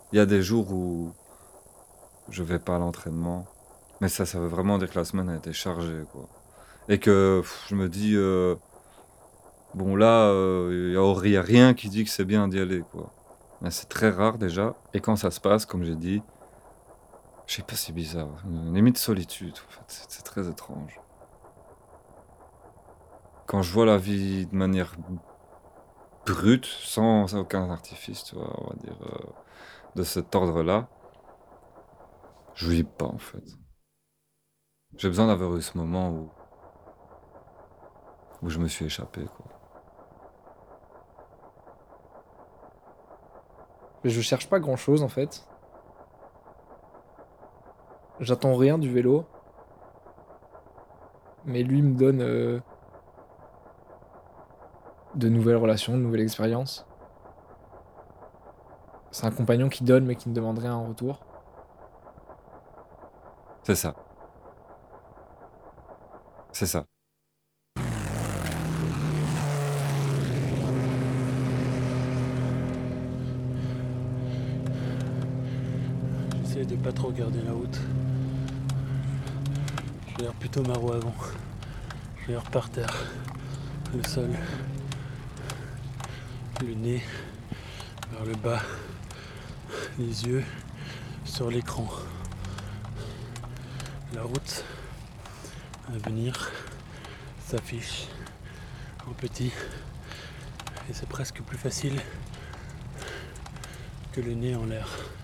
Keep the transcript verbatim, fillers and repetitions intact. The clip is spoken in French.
Il y a des jours où je vais pas à l'entraînement, mais ça, ça veut vraiment dire que la semaine a été chargée, quoi. Et que pff, je me dis, euh, bon là, il n'y a rien qui dit que c'est bien d'y aller, quoi. Mais c'est très rare déjà. Et quand ça se passe, comme j'ai dit, je sais pas, c'est bizarre. Une limite solitude, en fait. C'est c'est très étrange. Quand je vois la vie de manière brute, sans aucun artifice, tu vois, on va dire, euh, de cet ordre-là, je vis pas, en fait. J'ai besoin d'avoir eu ce moment où, où je me suis échappé, quoi. Mais je cherche pas grand-chose en fait. J'attends rien du vélo, mais lui me donne euh, de nouvelles relations, de nouvelles expériences. C'est un compagnon qui donne mais qui ne demande rien en retour. C'est ça, c'est ça. J'essaie de pas trop regarder la route. Je regarde plutôt ma roue avant. Je regarde par terre, le sol, le nez vers le bas, les yeux sur l'écran. La route à venir s'affiche en petit et c'est presque plus facile que le nez en l'air.